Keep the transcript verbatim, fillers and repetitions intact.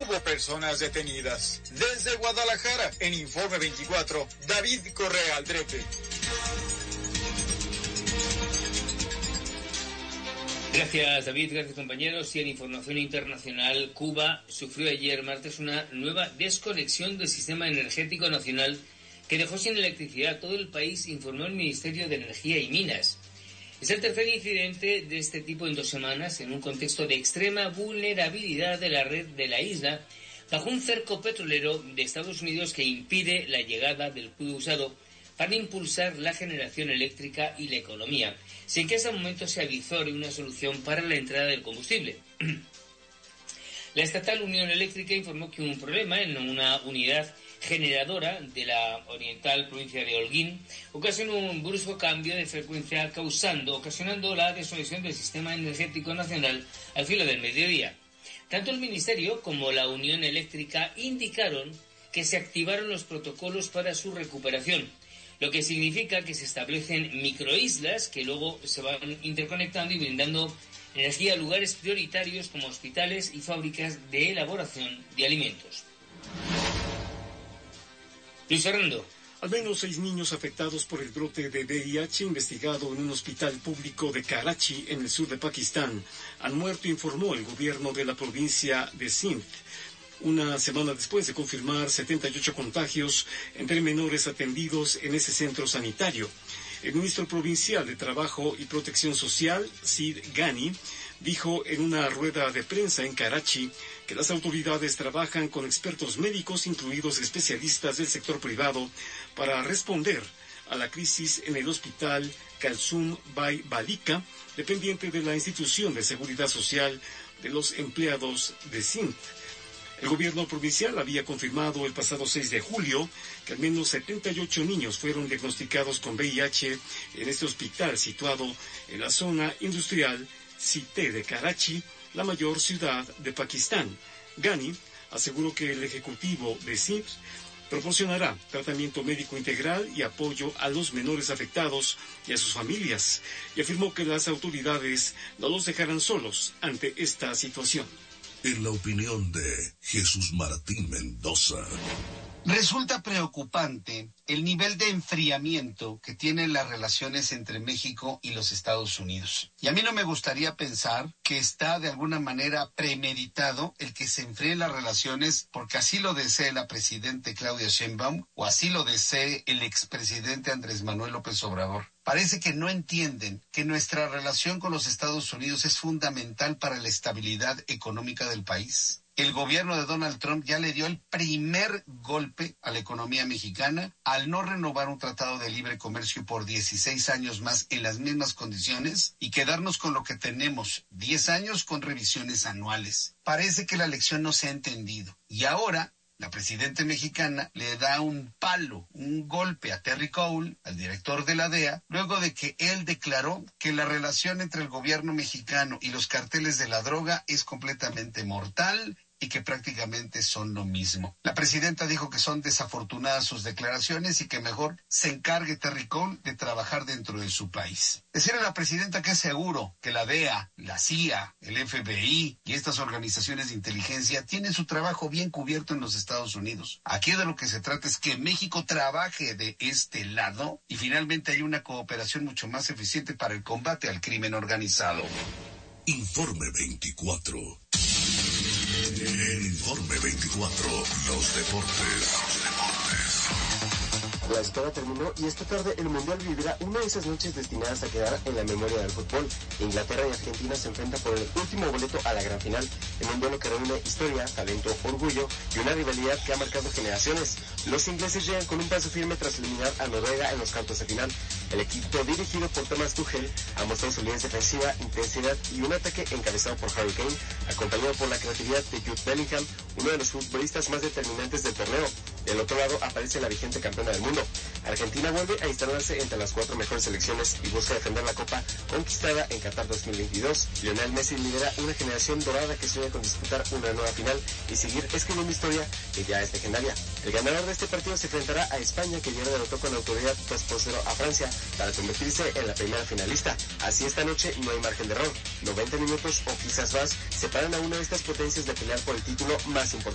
Hubo personas detenidas. Desde Guadalajara, en Informe veinticuatro, David Correa Aldrete. Gracias, David, gracias, compañeros. Y en información internacional, Cuba sufrió ayer martes una nueva desconexión del sistema energético nacional que dejó sin electricidad a todo el país, informó el Ministerio de Energía y Minas. Es el tercer incidente de este tipo en dos semanas, en un contexto de extrema vulnerabilidad de la red de la isla, bajo un cerco petrolero de Estados Unidos que impide la llegada del crudo usado para impulsar la generación eléctrica y la economía, sin que hasta el momento se avizore una solución para la entrada del combustible. La estatal Unión Eléctrica informó que hubo un problema en una unidad generadora de la oriental provincia de Holguín ocasionó un brusco cambio de frecuencia causando, ocasionando la desconexión del sistema energético nacional al filo del mediodía. Tanto el Ministerio como la Unión Eléctrica indicaron que se activaron los protocolos para su recuperación, lo que significa que se establecen microislas que luego se van interconectando y brindando energía a lugares prioritarios como hospitales y fábricas de elaboración de alimentos. Luis Fernando. Al menos seis niños afectados por el brote de V I H investigado en un hospital público de Karachi, en el sur de Pakistán, han muerto, informó el gobierno de la provincia de Sindh, una semana después de confirmar setenta y ocho contagios entre menores atendidos en ese centro sanitario. El ministro provincial de Trabajo y Protección Social, Sid Ghani, dijo en una rueda de prensa en Karachi que las autoridades trabajan con expertos médicos, incluidos especialistas del sector privado, para responder a la crisis en el hospital Kalsum Bai Balika, dependiente de la Institución de Seguridad Social de los Empleados de Sindh. El gobierno provincial había confirmado el pasado seis de julio que al menos setenta y ocho niños fueron diagnosticados con V I H en este hospital situado en la zona industrial Cité de Karachi, la mayor ciudad de Pakistán. Ghani aseguró que el ejecutivo de Sindh proporcionará tratamiento médico integral y apoyo a los menores afectados y a sus familias, y afirmó que las autoridades no los dejarán solos ante esta situación. En la opinión de Jesús Martín Mendoza. Resulta preocupante el nivel de enfriamiento que tienen las relaciones entre México y los Estados Unidos. Y a mí no me gustaría pensar que está de alguna manera premeditado el que se enfríen las relaciones porque así lo desee la presidenta Claudia Sheinbaum o así lo desee el expresidente Andrés Manuel López Obrador. Parece que no entienden que nuestra relación con los Estados Unidos es fundamental para la estabilidad económica del país. El gobierno de Donald Trump ya le dio el primer golpe a la economía mexicana al no renovar un tratado de libre comercio por dieciséis años más en las mismas condiciones y quedarnos con lo que tenemos, diez años con revisiones anuales. Parece que la lección no se ha entendido. Y ahora la presidenta mexicana le da un palo, un golpe a Terry Cole, al director de la D E A, luego de que él declaró que la relación entre el gobierno mexicano y los carteles de la droga es completamente mortal y que prácticamente son lo mismo. La presidenta dijo que son desafortunadas sus declaraciones y que mejor se encargue Terry Cole de trabajar dentro de su país. Decirle a la presidenta que es seguro que la D E A, la C I A, el F B I y estas organizaciones de inteligencia tienen su trabajo bien cubierto en los Estados Unidos. Aquí de lo que se trata es que México trabaje de este lado y finalmente hay una cooperación mucho más eficiente para el combate al crimen organizado. Informe veinticuatro. En Informe veinticuatro, los deportes. Los deportes. La espera terminó y esta tarde el Mundial vivirá una de esas noches destinadas a quedar en la memoria del fútbol. Inglaterra y Argentina se enfrentan por el último boleto a la gran final, en un duelo que reúne historia, talento, orgullo y una rivalidad que ha marcado generaciones. Los ingleses llegan con un paso firme tras eliminar a Noruega en los cuartos de final. El equipo dirigido por Thomas Tuchel ha mostrado solidez defensiva, intensidad y un ataque encabezado por Harry Kane, acompañado por la creatividad de Jude Bellingham, uno de los futbolistas más determinantes del torneo. Del otro lado aparece la vigente campeona del mundo. Argentina vuelve a instalarse entre las cuatro mejores selecciones y busca defender la copa conquistada en Qatar dos mil veintidós. Lionel Messi lidera una generación dorada que sueña con disputar una nueva final y seguir escribiendo historia que ya es legendaria. El ganador de este partido se enfrentará a España, que ayer derrotó con autoridad dos por cero a Francia para convertirse en la primera finalista. Así esta noche no hay margen de error. noventa minutos o quizás más separan a una de estas potencias de pelear por el título más importante